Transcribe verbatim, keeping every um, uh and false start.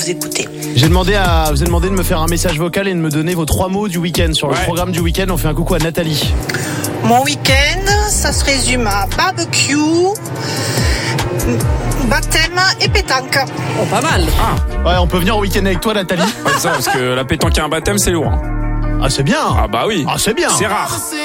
Vous écoutez. J'ai demandé à, vous ai demandé de me faire un message vocal et de me donner vos trois mots du week-end. Sur le Ouais. programme du week-end, on fait un coucou à Nathalie. Mon week-end, ça se résume à barbecue, baptême et pétanque. Oh, pas mal. Ouais, on peut venir au week-end avec toi, Nathalie. Ouais, c'est ça, parce que la pétanque et un baptême, c'est lourd. hein. Ah, c'est bien. Ah bah oui. Ah, c'est bien. C'est rare.